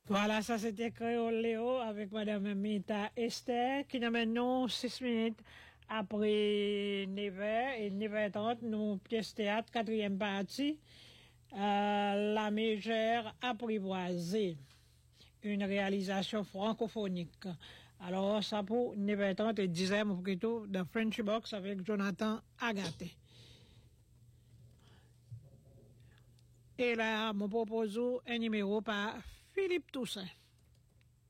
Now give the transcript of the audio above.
Voilà, ça c'était Créole Léo avec Madame Mita Esther qui nous mène 6 minutes après 9h et 9h30, nous pièce théâtre, 4e partie, La Mégère apprivoisée, une réalisation francophonique. Alors, ça pour 9h30 et 10h plutôt dans French Box avec Jonathan Agaté. Et là, me propose un numéro par Philippe Toussaint.